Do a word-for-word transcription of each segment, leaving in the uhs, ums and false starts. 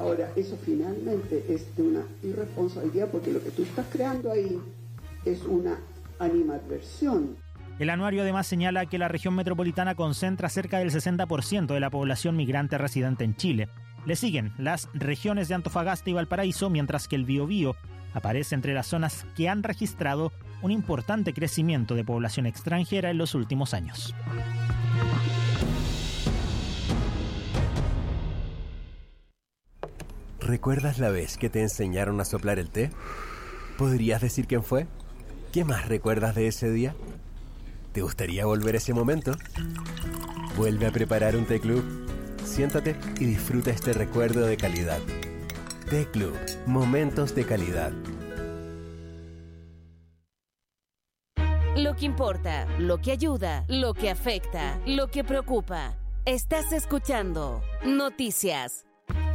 Ahora, eso finalmente es de una irresponsabilidad porque lo que tú estás creando ahí es una animadversión. El anuario además señala que la región metropolitana concentra cerca del sesenta por ciento de la población migrante residente en Chile. Le siguen las regiones de Antofagasta y Valparaíso, mientras que el Biobío aparece entre las zonas que han registrado un importante crecimiento de población extranjera en los últimos años. ¿Recuerdas la vez que te enseñaron a soplar el té? ¿Podrías decir quién fue? ¿Qué más recuerdas de ese día? ¿Te gustaría volver a ese momento? Vuelve a preparar un té club. Siéntate y disfruta este recuerdo de calidad. Té Club, momentos de calidad. Lo que importa, lo que ayuda, lo que afecta, lo que preocupa. Estás escuchando Noticias.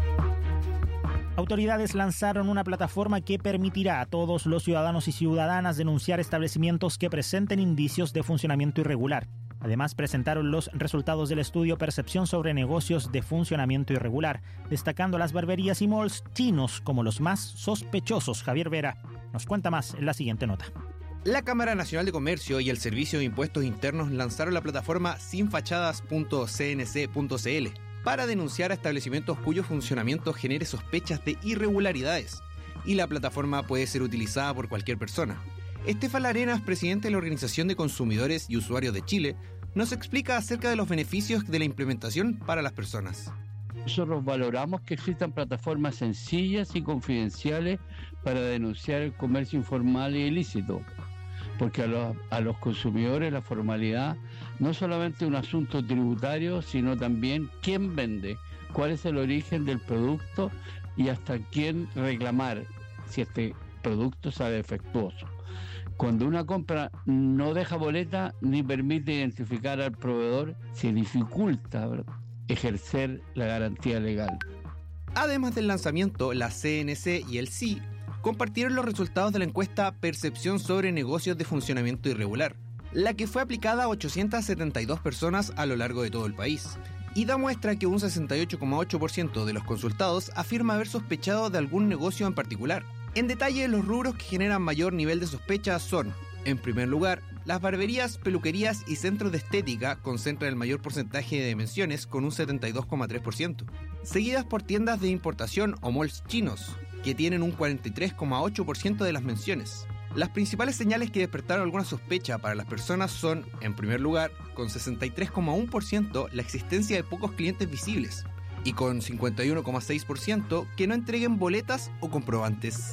Autoridades lanzaron una plataforma que permitirá a todos los ciudadanos y ciudadanas denunciar establecimientos que presenten indicios de funcionamiento irregular. Además, presentaron los resultados del estudio Percepción sobre negocios de funcionamiento irregular, destacando las barberías y malls chinos como los más sospechosos. Javier Vera nos cuenta más en la siguiente nota. La Cámara Nacional de Comercio y el Servicio de Impuestos Internos lanzaron la plataforma sin fachadas punto c n c punto c l para denunciar a establecimientos cuyo funcionamiento genere sospechas de irregularidades, y la plataforma puede ser utilizada por cualquier persona. Estefan Arenas, presidente de la Organización de Consumidores y Usuarios de Chile, nos explica acerca de los beneficios de la implementación para las personas. Nosotros valoramos que existan plataformas sencillas y confidenciales para denunciar el comercio informal y ilícito, porque a los, a los consumidores la formalidad no es solamente un asunto tributario, sino también quién vende, cuál es el origen del producto y hasta quién reclamar si este producto sale defectuoso. Cuando una compra no deja boleta ni permite identificar al proveedor, se dificulta ejercer la garantía legal. Además del lanzamiento, la C N C y el S I compartieron los resultados de la encuesta Percepción sobre negocios de funcionamiento irregular, la que fue aplicada a ochocientas setenta y dos personas a lo largo de todo el país, y da muestra que un sesenta y ocho coma ocho por ciento de los consultados afirma haber sospechado de algún negocio en particular. En detalle, los rubros que generan mayor nivel de sospecha son, en primer lugar, las barberías, peluquerías y centros de estética concentran el mayor porcentaje de menciones con un setenta y dos coma tres por ciento, seguidas por tiendas de importación o malls chinos, que tienen un cuarenta y tres coma ocho por ciento de las menciones. Las principales señales que despertaron alguna sospecha para las personas son, en primer lugar, con sesenta y tres coma uno por ciento la existencia de pocos clientes visibles, y con cincuenta y uno coma seis por ciento que no entreguen boletas o comprobantes.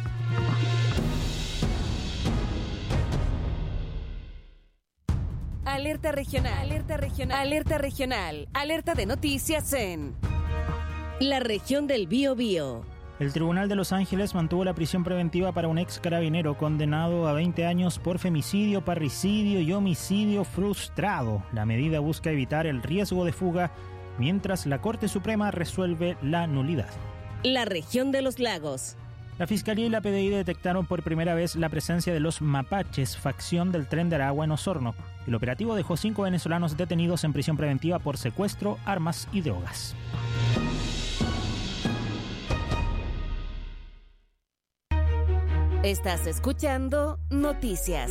Alerta regional, alerta regional, alerta regional, alerta de noticias en la región del Biobío. El Tribunal de Los Ángeles mantuvo la prisión preventiva para un ex carabinero condenado a veinte años por femicidio, parricidio y homicidio frustrado. La medida busca evitar el riesgo de fuga mientras la Corte Suprema resuelve la nulidad. La región de los lagos. La Fiscalía y la P D I detectaron por primera vez la presencia de los mapaches, facción del Tren de Aragua en Osorno. El operativo dejó cinco venezolanos detenidos en prisión preventiva por secuestro, armas y drogas. Estás escuchando Noticias.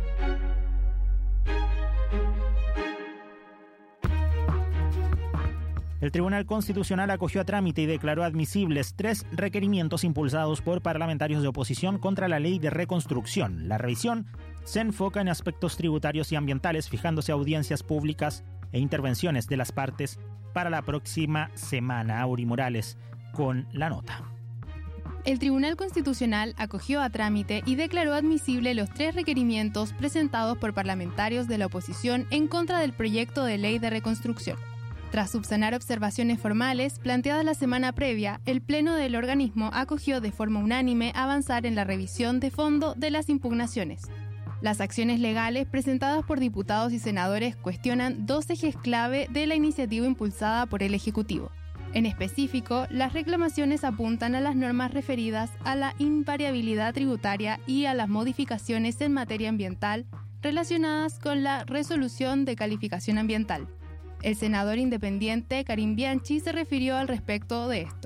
El Tribunal Constitucional acogió a trámite y declaró admisibles tres requerimientos impulsados por parlamentarios de oposición contra la ley de reconstrucción. La revisión se enfoca en aspectos tributarios y ambientales, fijándose audiencias públicas e intervenciones de las partes para la próxima semana. Auri Morales con la nota. El Tribunal Constitucional acogió a trámite y declaró admisible los tres requerimientos presentados por parlamentarios de la oposición en contra del proyecto de ley de reconstrucción. Tras subsanar observaciones formales planteadas la semana previa, el Pleno del organismo acogió de forma unánime avanzar en la revisión de fondo de las impugnaciones. Las acciones legales presentadas por diputados y senadores cuestionan dos ejes clave de la iniciativa impulsada por el Ejecutivo. En específico, las reclamaciones apuntan a las normas referidas a la invariabilidad tributaria y a las modificaciones en materia ambiental relacionadas con la resolución de calificación ambiental. El senador independiente Karim Bianchi se refirió al respecto de esto.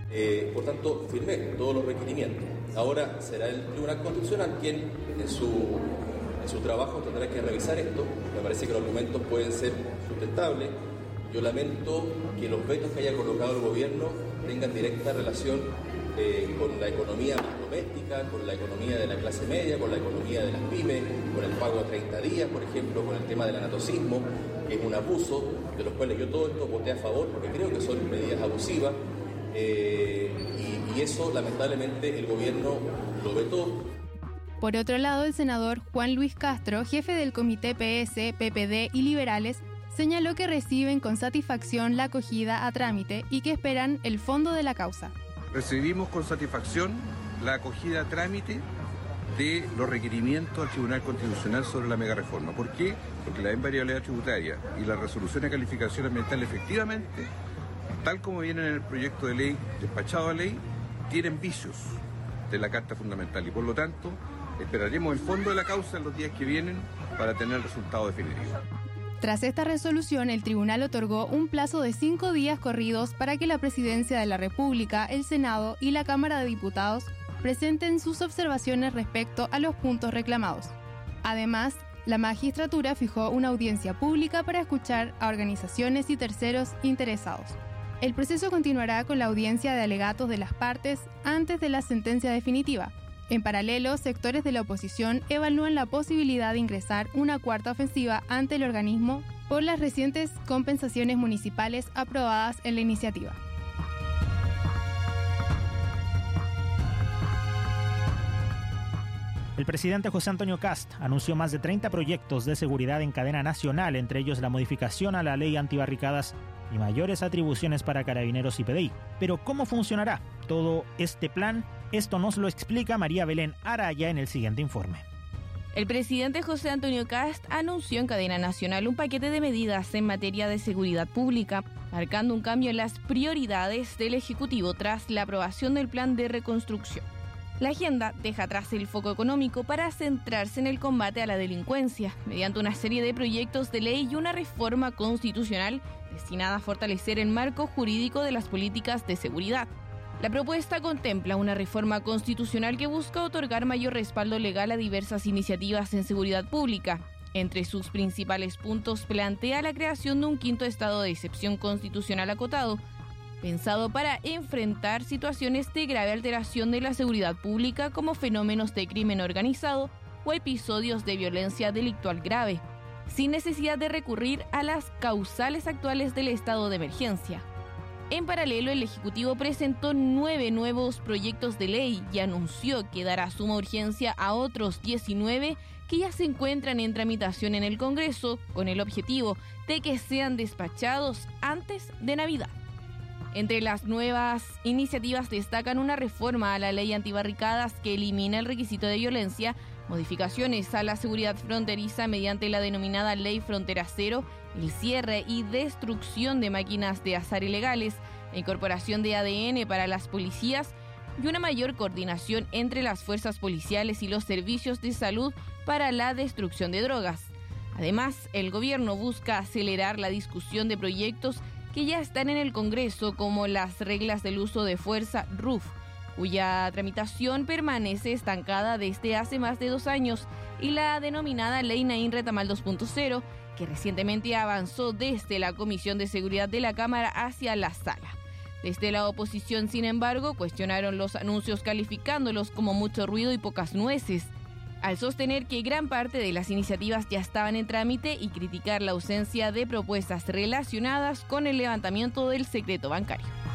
Eh, por tanto, firmé todos los requerimientos. Ahora será el Tribunal Constitucional quien en su, en su trabajo tendrá que revisar esto. Me parece que los argumentos pueden ser sustentables. Yo lamento que los vetos que haya colocado el gobierno tengan directa relación eh, con la economía más doméstica, con la economía de la clase media, con la economía de las pymes, con el pago a treinta días, por ejemplo, con el tema del anatocismo, que es un abuso, de los cuales yo todo esto voté a favor porque creo que son medidas abusivas. Eh, y, y eso lamentablemente el gobierno lo vetó. Por otro lado, el senador Juan Luis Castro, jefe del Comité P S, P P D y Liberales, señaló que reciben con satisfacción la acogida a trámite y que esperan el fondo de la causa. Recibimos con satisfacción la acogida a trámite de los requerimientos al Tribunal Constitucional sobre la megareforma. ¿Por qué? Porque la invariabilidad tributaria y la resolución de calificación ambiental efectivamente, tal como viene en el proyecto de ley despachado a ley, tienen vicios de la Carta Fundamental y por lo tanto esperaremos el fondo de la causa en los días que vienen para tener el resultado definitivo. Tras esta resolución, el tribunal otorgó un plazo de cinco días corridos para que la Presidencia de la República, el Senado y la Cámara de Diputados presenten sus observaciones respecto a los puntos reclamados. Además, la magistratura fijó una audiencia pública para escuchar a organizaciones y terceros interesados. El proceso continuará con la audiencia de alegatos de las partes antes de la sentencia definitiva. En paralelo, sectores de la oposición evalúan la posibilidad de ingresar una cuarta ofensiva ante el organismo por las recientes compensaciones municipales aprobadas en la iniciativa. El presidente José Antonio Kast anunció más de treinta proyectos de seguridad en cadena nacional, entre ellos la modificación a la ley antibarricadas y mayores atribuciones para carabineros y P D I. Pero ¿cómo funcionará todo este plan? Esto nos lo explica María Belén Araya en el siguiente informe. El presidente José Antonio Kast anunció en cadena nacional un paquete de medidas en materia de seguridad pública, marcando un cambio en las prioridades del Ejecutivo tras la aprobación del plan de reconstrucción. La agenda deja atrás el foco económico para centrarse en el combate a la delincuencia, mediante una serie de proyectos de ley y una reforma constitucional destinada a fortalecer el marco jurídico de las políticas de seguridad. La propuesta contempla una reforma constitucional que busca otorgar mayor respaldo legal a diversas iniciativas en seguridad pública. Entre sus principales puntos plantea la creación de un quinto estado de excepción constitucional acotado, pensado para enfrentar situaciones de grave alteración de la seguridad pública como fenómenos de crimen organizado o episodios de violencia delictual grave, sin necesidad de recurrir a las causales actuales del estado de emergencia. En paralelo, el Ejecutivo presentó nueve nuevos proyectos de ley y anunció que dará suma urgencia a otros diecinueve que ya se encuentran en tramitación en el Congreso, con el objetivo de que sean despachados antes de Navidad. Entre las nuevas iniciativas destacan una reforma a la ley antibarricadas que elimina el requisito de violencia, modificaciones a la seguridad fronteriza mediante la denominada Ley Frontera Cero, el cierre y destrucción de máquinas de azar ilegales, la incorporación de A D N para las policías y una mayor coordinación entre las fuerzas policiales y los servicios de salud para la destrucción de drogas. Además, el gobierno busca acelerar la discusión de proyectos que ya están en el Congreso, como las reglas del uso de fuerza R U F, cuya tramitación permanece estancada desde hace más de dos años, y la denominada Ley Naín Retamal dos punto cero, que recientemente avanzó desde la Comisión de Seguridad de la Cámara hacia la Sala. Desde la oposición, sin embargo, cuestionaron los anuncios calificándolos como mucho ruido y pocas nueces, al sostener que gran parte de las iniciativas ya estaban en trámite y criticar la ausencia de propuestas relacionadas con el levantamiento del secreto bancario.